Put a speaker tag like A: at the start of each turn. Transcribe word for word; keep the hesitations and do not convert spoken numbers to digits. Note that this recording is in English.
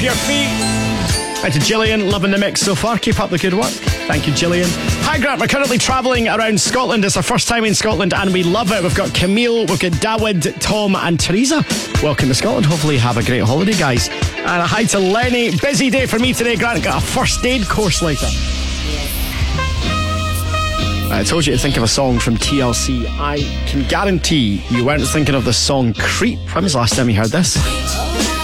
A: Your feet. Hi to Gillian, loving the mix so far. Keep up the good work. Thank you, Gillian. Hi, Grant. We're currently travelling around Scotland. It's our first time in Scotland and we love it. We've got Camille, we've got Dawid, Tom and Teresa. Welcome to Scotland. Hopefully you have a great holiday, guys. And a hi to Lenny. Busy day for me today, Grant. Got a first aid course later. I told you to think of a song from T L C. I can guarantee you weren't thinking of the song Creep. When was the last time you heard this?